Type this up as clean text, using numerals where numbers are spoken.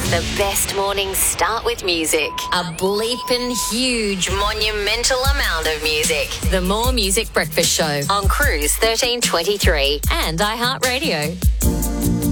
The best mornings start with music. A bleeping huge, monumental amount of music. The More Music Breakfast Show on Cruise 1323 and iHeartRadio.